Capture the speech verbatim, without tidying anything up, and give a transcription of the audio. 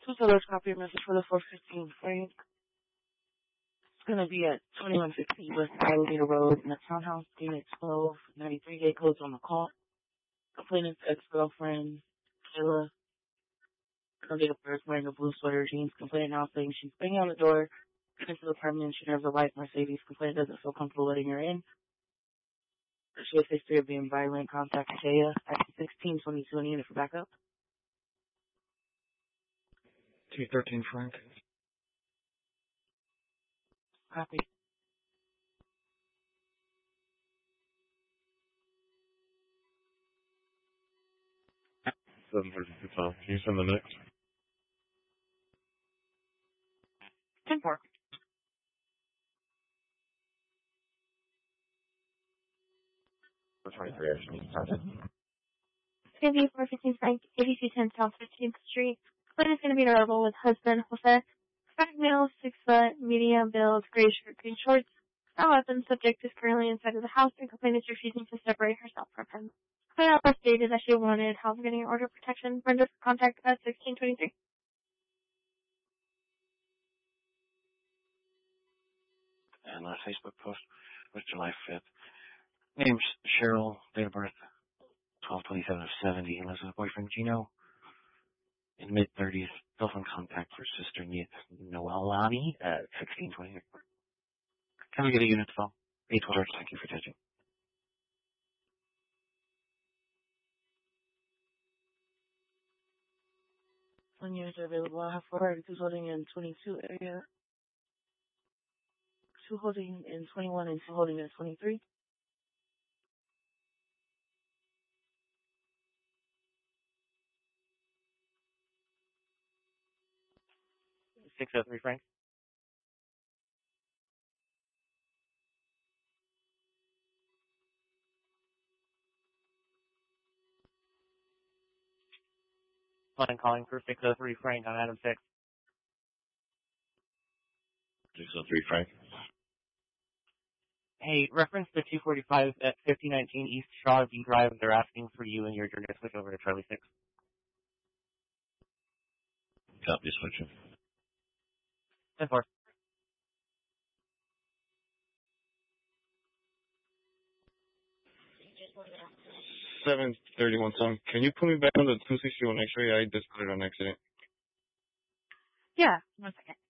Two sellers copy your message for the four fifteen Frank. It's going to be at twenty-one fifty West Alameda Road in the townhouse, unit twelve, ninety-three gate codes on the call. Complainant's ex-girlfriend, Kayla. Her date of birth, wearing a blue sweater, jeans. Complainant now saying she's banging on the door. Into the apartment, she drives a white Mercedes. Complainant doesn't feel comfortable letting her in. She has history of being violent. Contact Kaya at sixteen twenty-two in unit for backup. two thirteen Frank. Copy. seven thirty-two Tom. Can you send the next? ten four. twenty-three actually. It's going to be four fifteen Frank, eighty-two ten South fifteenth Street. Clint is going to be available with husband, Jose. Fact male, six foot, medium build, gray shirt, green shorts. No weapon. Subject is currently inside of the house, and complainant is refusing to separate herself from him. Complainant also stated that she wanted help getting an order of protection. Render contact at sixteen twenty-three. And our Facebook post was July fifth. Name's Cheryl, date of birth twelve twenty-seven of seventy, lives with boyfriend Gino. In mid-thirties, telephone contact for sister Noelani at sixteen twenty. Can we get a unit to call? eight twelve, thank you for touching. One units are available. I have four two holding in twenty-two area. Two holding in twenty-one and two holding in twenty-three. six oh three Frank. I'm calling for six oh three Frank on Adam six. six oh three Frank. Hey, reference to two forty-five at fifty nineteen East Shaw V Drive. They're asking for you and your journey to switch over to Charlie six. Copy, switching. ten four. seven thirty-one Tom. Can you put me back on the two sixty-one X-ray? I just put it on accident. Yeah, one second.